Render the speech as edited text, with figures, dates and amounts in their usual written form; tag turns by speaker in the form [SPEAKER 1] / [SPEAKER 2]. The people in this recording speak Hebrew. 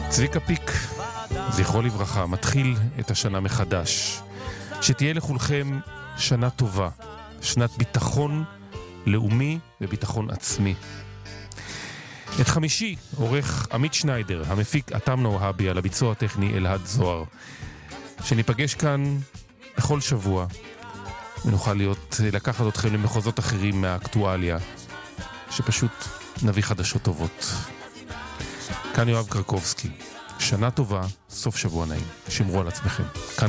[SPEAKER 1] צביקה פיק, זכרו לברכה, מתחיל את השנה מחדש. שתהיה לכולכם שנה טובה, שנת ביטחון לאומי וביטחון עצמי. את חמישי עורך עמית שניידר, המפיק אתם נוהבי, על הביצוע הטכני אלעד זוהר. שניפגש כאן בכל שבוע ונוכל לקחת אתכם למחוזות אחרים מהאקטואליה, שפשוט נביא חדשות טובות. כאן יואב קרקובסקי, שנה טובה, סוף שבוע נעים, שמרו על עצמכם. כאן